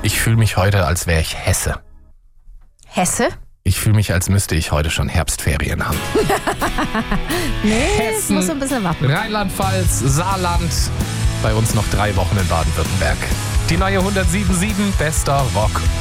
Ich fühle mich heute, als wäre ich Hesse. Hesse? Ich fühle mich, als müsste ich heute schon Herbstferien haben. Nee, Hessen, muss ein bisschen warten. Rheinland-Pfalz, Saarland. Bei uns noch 3 Wochen in Baden-Württemberg. Die neue 107.7 Bester Rock.